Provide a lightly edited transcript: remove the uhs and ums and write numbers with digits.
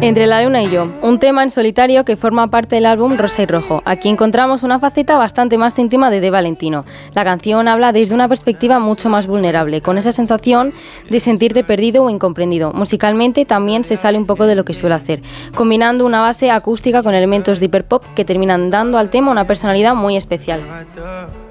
Entre la luna y yo, un tema en solitario que forma parte del álbum Rosa y Rojo. Aquí encontramos una faceta bastante más íntima de Valentino. La canción habla desde una perspectiva mucho más vulnerable, con esa sensación de sentirte perdido o incomprendido. Musicalmente también se sale un poco de lo que suele hacer, combinando una base acústica con elementos de hiperpop que terminan dando al tema una personalidad muy especial.